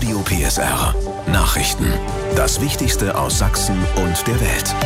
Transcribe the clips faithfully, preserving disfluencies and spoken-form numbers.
Radio P S R. Nachrichten. Das Wichtigste aus Sachsen und der Welt.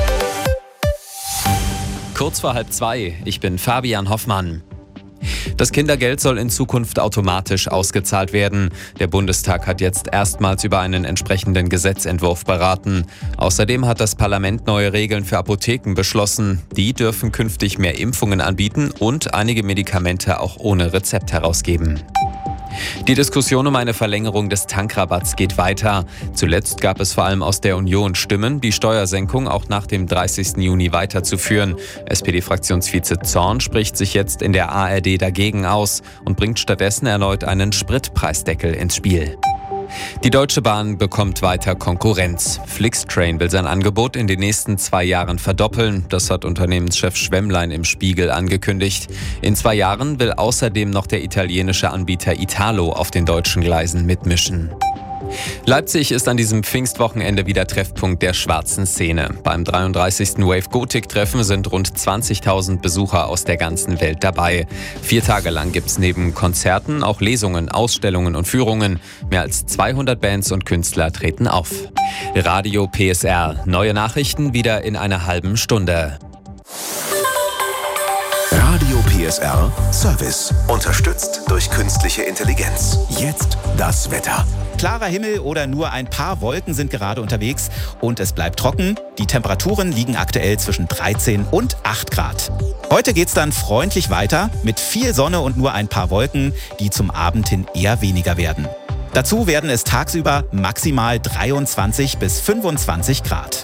Kurz vor halb zwei. Ich bin Fabian Hoffmann. Das Kindergeld soll in Zukunft automatisch ausgezahlt werden. Der Bundestag hat jetzt erstmals über einen entsprechenden Gesetzentwurf beraten. Außerdem hat das Parlament neue Regeln für Apotheken beschlossen. Die dürfen künftig mehr Impfungen anbieten und einige Medikamente auch ohne Rezept herausgeben. Die Diskussion um eine Verlängerung des Tankrabatts geht weiter. Zuletzt gab es vor allem aus der Union Stimmen, die Steuersenkung auch nach dem dreißigsten Juni weiterzuführen. S P D-Fraktionsvize Zorn spricht sich jetzt in der A R D dagegen aus und bringt stattdessen erneut einen Spritpreisdeckel ins Spiel. Die Deutsche Bahn bekommt weiter Konkurrenz. Flixtrain will sein Angebot in den nächsten zwei Jahren verdoppeln. Das hat Unternehmenschef Schwemmlein im Spiegel angekündigt. In zwei Jahren will außerdem noch der italienische Anbieter Italo auf den deutschen Gleisen mitmischen. Leipzig ist an diesem Pfingstwochenende wieder Treffpunkt der schwarzen Szene. Beim dreiunddreißigsten Wave Gothic Treffen sind rund zwanzigtausend Besucher aus der ganzen Welt dabei. Vier Tage lang gibt's neben Konzerten auch Lesungen, Ausstellungen und Führungen. Mehr als zweihundert Bands und Künstler treten auf. Radio P S R. Neue Nachrichten wieder in einer halben Stunde. Radio P S R Service. Unterstützt durch künstliche Intelligenz. Jetzt das Wetter. Klarer Himmel oder nur ein paar Wolken sind gerade unterwegs und es bleibt trocken. Die Temperaturen liegen aktuell zwischen dreizehn und acht Grad. Heute geht's dann freundlich weiter mit viel Sonne und nur ein paar Wolken, die zum Abend hin eher weniger werden. Dazu werden es tagsüber maximal dreiundzwanzig bis fünfundzwanzig Grad.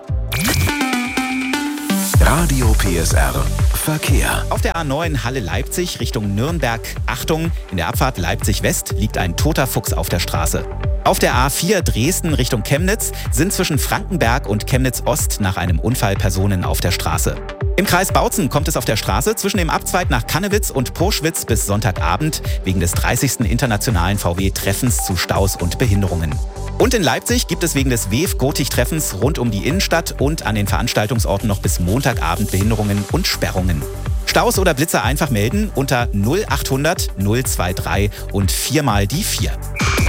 Radio P S R Verkehr. Auf der A neun Halle-Leipzig Richtung Nürnberg, Achtung, in der Abfahrt Leipzig-West liegt ein toter Fuchs auf der Straße. Auf der A vier Dresden Richtung Chemnitz sind zwischen Frankenberg und Chemnitz-Ost nach einem Unfall Personen auf der Straße. Im Kreis Bautzen kommt es auf der Straße zwischen dem Abzweig nach Kannewitz und Poschwitz bis Sonntagabend wegen des dreißigsten internationalen V W-Treffens zu Staus und Behinderungen. Und in Leipzig gibt es wegen des W E F-Gothic-Treffens rund um die Innenstadt und an den Veranstaltungsorten noch bis Montagabend Behinderungen und Sperrungen. Staus oder Blitzer einfach melden unter null achthundert null drei drei und viermal die vier.